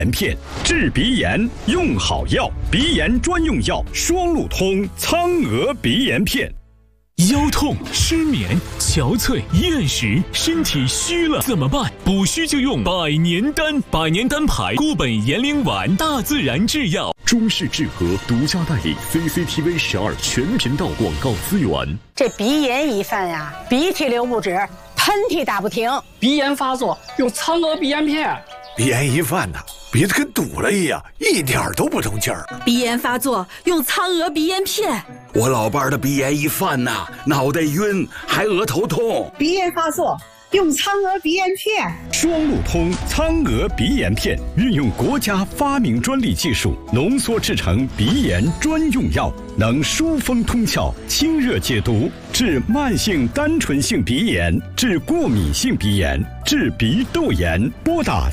片治鼻炎用好药，鼻炎专用药双路通苍娥鼻炎片。 腰痛、失眠、憔悴、厌食，身体虚了怎么办？补虚就用百年丹，百年丹牌固本延龄丸，大自然制药， 中式治和独家代理 CCTV12全频道广告资源。 这鼻炎一犯呀，鼻涕流不止，喷嚏打不停， 鼻炎发作用苍娥鼻炎片。 鼻炎一犯呐，鼻子跟堵了一样，一点都不通气儿。 鼻炎发作用苍娥鼻炎片。 我老伴的鼻炎一犯呐，脑袋晕，还额头痛。 鼻炎发作用苍娥鼻炎片。 双路通苍娥鼻炎片运用国家发明专利技术浓缩制成鼻炎专用药，能疏风通窍、清热解毒，治慢性单纯性鼻炎，治过敏性鼻炎，治鼻窦炎。拨打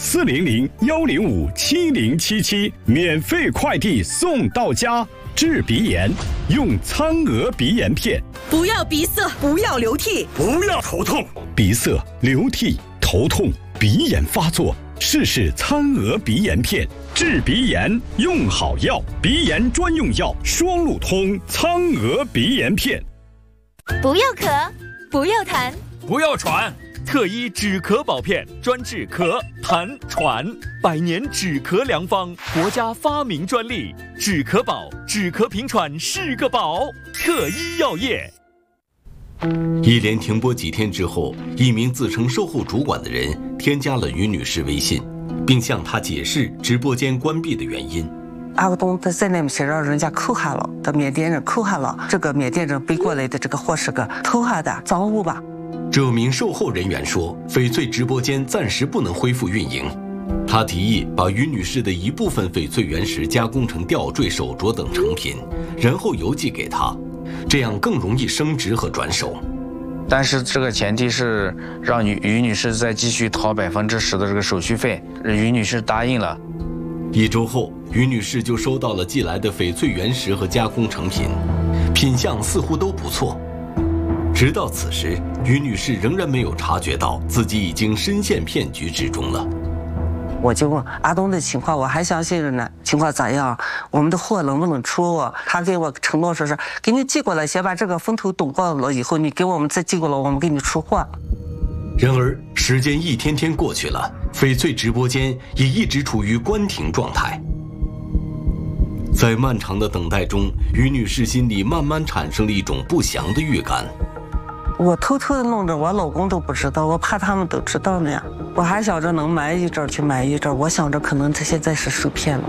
400-105-7077，免费快递送到家。治鼻炎用苍娥鼻炎片。 不要鼻塞，不要流涕， 不要头痛。 鼻塞、流涕、头痛、鼻炎发作，试试苍娥鼻炎片。治鼻炎用好药，鼻炎专用药双路通苍娥鼻炎片。 不要咳，不要痰， 不要喘。特医止咳宝片，专治咳、痰、喘，百年止咳良方，国家发明专利。止咳宝，止咳平喘是个宝。特医药业。 一连停播几天之后，一名自称售后主管的人添加了于女士微信，并向她解释直播间关闭的原因。 阿东他在那边让人家扣下了，的缅甸人扣下了，这个缅甸人背过来的这个货是个偷下的赃物吧。 这名售后人员说，翡翠直播间暂时不能恢复运营。他提议把于女士的一部分翡翠原石加工成吊坠、手镯等成品，然后邮寄给她，这样更容易升值和转手。 但是这个前提是让于女士再继续掏10%的这个手续费，于女士答应了。 1周后，于女士就收到了寄来的翡翠原石和加工成品，品相似乎都不错。直到此时，于女士仍然没有察觉到自己已经深陷骗局之中了。 我就问阿东的情况，我还相信着呢，情况咋样？我们的货能不能出？他给我承诺说是给你寄过来，先把这个风头懂过了以后，你给我们再寄过来，我们给你出货。 然而，时间一天天过去了，翡翠直播间也一直处于关停状态。在漫长的等待中，于女士心里慢慢产生了一种不祥的预感。 我偷偷的弄着，我老公都不知道，我怕他们都知道呢呀。我还想着能埋一阵去埋一阵，我想着可能他现在是受骗了。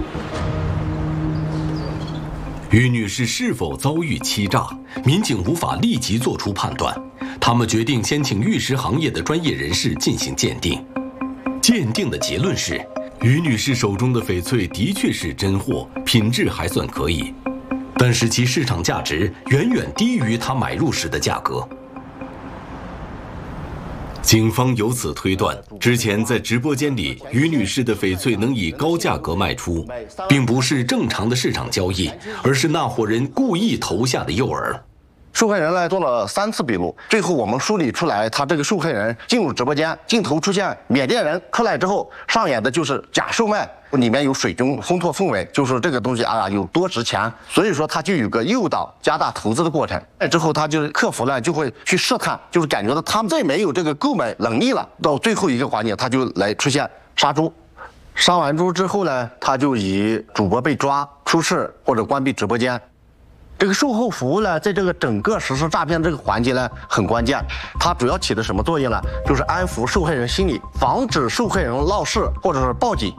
于女士是否遭遇欺诈，民警无法立即做出判断，他们决定先请玉石行业的专业人士进行鉴定。鉴定的结论是，于女士手中的翡翠的确是真货，品质还算可以，但是其市场价值远远低于她买入时的价格。警方由此推断，之前在直播间里，于女士的翡翠能以高价格卖出，并不是正常的市场交易，而是那伙人故意投下的诱饵。 受害人做了3次笔录，最后我们梳理出来，他这个受害人进入直播间，镜头出现缅甸人，出来之后上演的就是假售卖，里面有水军烘托氛围，就是这个东西有多值钱，所以说他就有个诱导加大投资的过程。之后他就是客服就会去试探，就是感觉到他们再没有这个购买能力了，到最后一个环节他就来出现杀猪。杀完猪之后呢，他就以主播被抓、出事或者关闭直播间。这个售后服务呢，在这个整个实施诈骗这个环节呢，很关键。它主要起的什么作用呢？就是安抚受害人心理，防止受害人闹事或者是报警。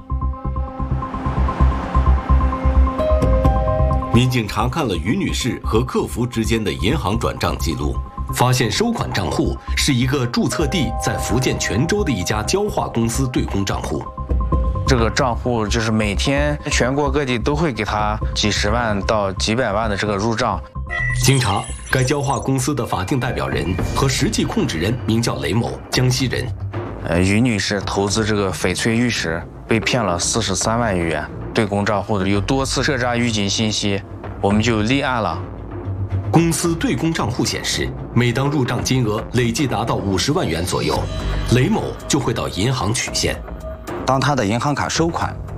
民警查看了于女士和客服之间的银行转账记录，发现收款账户是一个注册地在福建泉州的一家焦化公司对公账户。 这个账户就是每天全国各地都会给他几十万到几百万的这个入账。 经查，该焦化公司的法定代表人和实际控制人名叫雷某，江西人。 于女士投资这个翡翠玉石被骗了43万余元，对公账户有多次涉诈预警信息，我们就立案了。 公司对公账户显示，每当入账金额累计达到50万元左右，雷某就会到银行取现。 当他的银行卡收款